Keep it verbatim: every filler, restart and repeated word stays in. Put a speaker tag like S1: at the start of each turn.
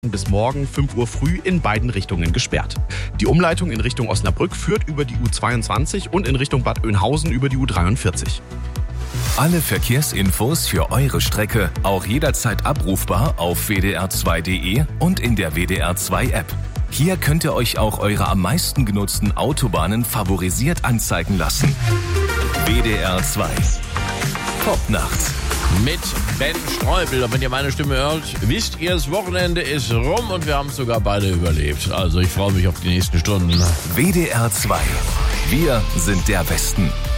S1: Bis morgen fünf Uhr früh in beiden Richtungen gesperrt. Die Umleitung in Richtung Osnabrück führt über die U zweiundzwanzig und in Richtung Bad Oeynhausen über die U dreiundvierzig.
S2: Alle Verkehrsinfos für eure Strecke auch jederzeit abrufbar auf w d r zwei punkt d e und in der W D R zwei App. Hier könnt ihr euch auch eure am meisten genutzten Autobahnen favorisiert anzeigen lassen. W D R zwei. Top nachts.
S3: Mit Ben Streubel. Und wenn ihr meine Stimme hört, wisst ihr, das Wochenende ist rum und wir haben es sogar beide überlebt. Also ich freue mich auf die nächsten Stunden.
S2: W D R zwei. Wir sind der Westen.